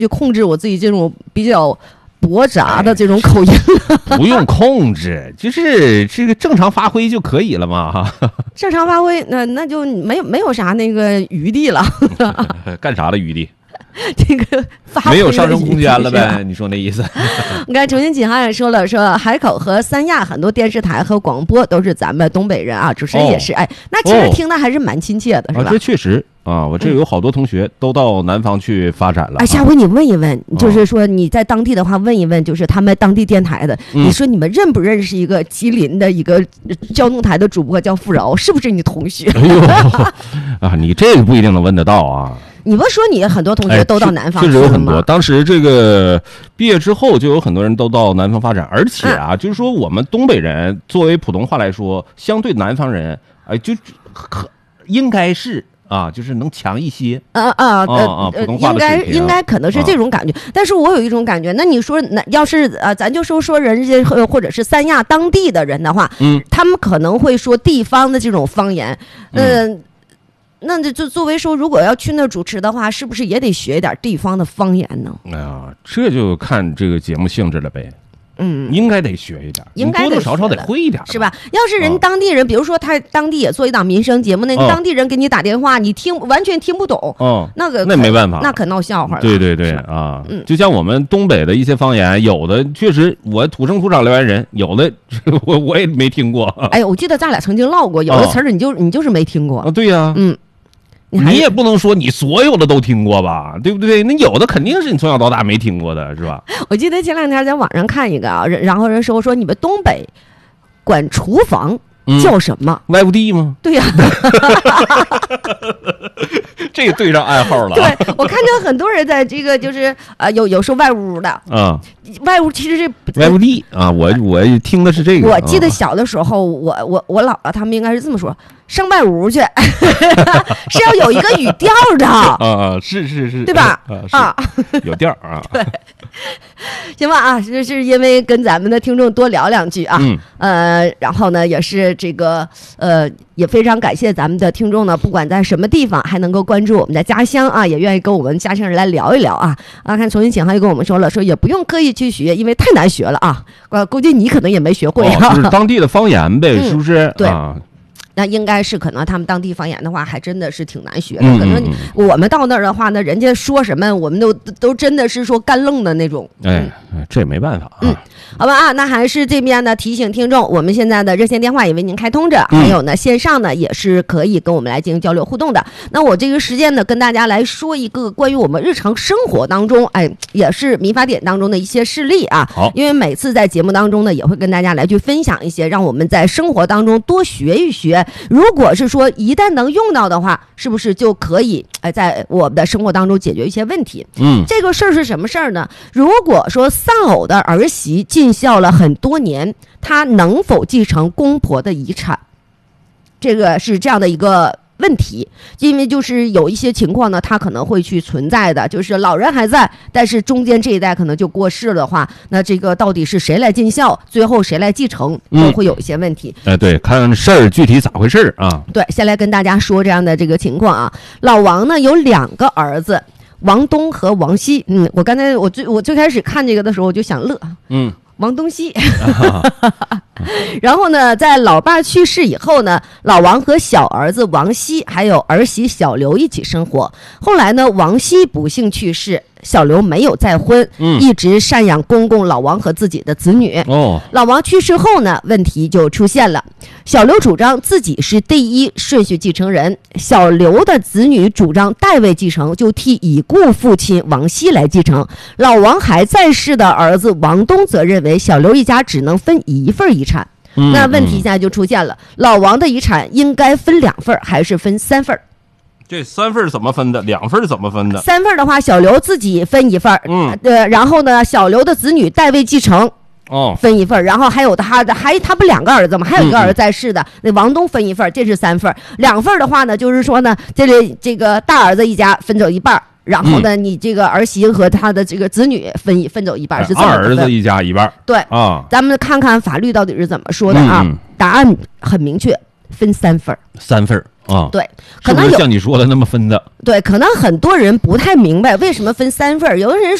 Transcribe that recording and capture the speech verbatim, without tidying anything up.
就控制我自己这种比较驳杂的这种口音、 哎、不用控制，就是这个正常发挥就可以了嘛哈。 正常发挥，那那就没有没有啥那个余地了。 干啥的余地？ 这个发挥没有上升空间了呗？你说那意思？ 你看，重庆锦航也说了，说海口和三亚很多电视台和广播都是咱们东北人啊，主持人也是，哦、哎，那其实听的还是蛮亲切的，哦、是吧？ 啊，这确实。啊，我这有好多同学都到南方去发展了。 哎，下回你问一问，就是说你在当地的话问一问，就是他们当地电台的，嗯、你说你们认不认识一个吉林的一个交通台的主播叫付饶，是不是你同学？ 哎呦啊，你这个不一定能问得到啊。 你不说你很多同学都到南方去了吗？ 确实有很多。当时这个毕业之后，就有很多人都到南方发展，而且啊，嗯、就是说我们东北人作为普通话来说，相对南方人，哎，就可应该是。啊，就是能强一些， 啊啊呃， 普通话的水平应该应该可能是这种感觉，啊、但是我有一种感觉，那你说，那要是呃，咱就说说人家或者是三亚当地的人的话， 嗯， 他们可能会说地方的这种方言，呃、嗯，那就作为说，如果要去那主持的话，是不是也得学一点地方的方言呢？ 哎呀，这就看这个节目性质了呗。 嗯， 应该得学一点， 应该多多少少得会一点， 是吧？要是人当地人，啊、比如说他当地也做一档民生节目，那、哦、当地人给你打电话，你听完全听不懂， 哦， 那个那没办法， 那可闹笑话了。 对对对啊，嗯，就像我们东北的一些方言，有的确实我土生土长辽源人，有的我我也没听过。 哎，我记得咱俩曾经唠过，有的词儿你就、哦、你就是没听过啊？对呀、啊， 嗯。 你, 你也不能说你所有的都听过吧，对不对？那有的肯定是你从小到大没听过的，是吧？ 我记得前两天在网上看一个啊，然后人说说你们东北管厨房叫什么？ 外屋地吗？ 对呀、 啊，这个对上暗号了。 对，我看见很多人在这个就是呃有有说外屋的啊， 外屋其实是外屋地啊，我我听的是这个。 我记得小的时候，我我我姥姥他们应该是这么说。上外屋去是要有一个语调的啊，是是是， 对吧？ 啊，有调啊。 对，行吧啊，这是因为跟咱们的听众多聊两句啊， 嗯、 呃，然后呢，也是这个呃，也非常感谢咱们的听众呢，不管在什么地方，还能够关注我们的家乡啊，也愿意跟我们家乡人来聊一聊啊。啊，看重新请还跟我们说了，说也不用刻意去学，因为太难学了啊。呃，估计你可能也没学会啊， 哦、就是当地的方言呗，嗯、是不是？ 对。 啊那应该是可能他们当地方言的话，还真的是挺难学的。 嗯、 可能我们到那儿的话呢，人家说什么，我们都都真的是说干愣的那种。 哎，这也没办法啊。 嗯，好吧啊，那还是这边呢提醒听众，我们现在的热线电话也为您开通着， 嗯、 还有呢线上呢也是可以跟我们来进行交流互动的。那我这个时间呢，跟大家来说一个关于我们日常生活当中，哎，也是民法典当中的一些事例啊。 好， 因为每次在节目当中呢，也会跟大家来去分享一些，让我们在生活当中多学一学。如果是说一旦能用到的话，是不是就可以哎在我们的生活当中解决一些问题？ 嗯， 这个事儿是什么事儿呢？如果说丧偶的儿媳尽孝了很多年，她能否继承公婆的遗产？这个是这样的一个问题，因为就是有一些情况呢，它可能会去存在的，就是老人还在，但是中间这一代可能就过世了的话，那这个到底是谁来尽孝，最后谁来继承，都会有一些问题。 哎、嗯呃，对，看事儿具体咋回事啊？ 对，先来跟大家说这样的这个情况啊。老王呢有两个儿子，王东和王西。嗯，我刚才我最我最开始看这个的时候，我就想乐。 嗯。 王东西，然后呢，在老爸去世以后呢，老王和小儿子王西还有儿媳小刘一起生活。后来呢，王西不幸去世，小刘没有再婚， 嗯、 一直赡养公公老王和自己的子女。 哦， 老王去世后呢，问题就出现了。小刘主张自己是第一顺序继承人，小刘的子女主张代位继承，就替已故父亲王西来继承。老王还在世的儿子王东则认为小刘一家只能分一份遗产。 嗯、 那问题现在就出现了，老王的遗产应该分两份还是分三份？ 这三份怎么分的？两份怎么分的？ 三份的话，小刘自己分一份， 嗯， 呃，然后呢，小刘的子女代位继承。 哦， 分一份，然后还有他的，还他不两个儿子吗？还有一个儿子在世的，嗯、那王东分一份，这是三份。两份的话呢，就是说呢，这里这个大儿子一家分走一半，然后呢，嗯、你这个儿媳和他的这个子女分一分走一半，是这么二儿子一家一半。 对啊， 咱们看看法律到底是怎么说的啊？ 嗯、 答案很明确。 分三份儿。 三份儿啊， 对， 是不是可能有像你说的那么分的？ 对，可能很多人不太明白为什么分三份儿。有的人